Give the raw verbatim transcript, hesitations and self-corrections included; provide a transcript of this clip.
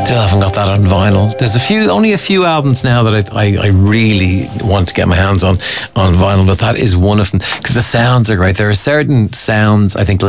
Still haven't got that on vinyl. There's a few, only a few albums now that I, I, I really want to get my hands on on vinyl, but that is one of them because the sounds are great. There are certain sounds I think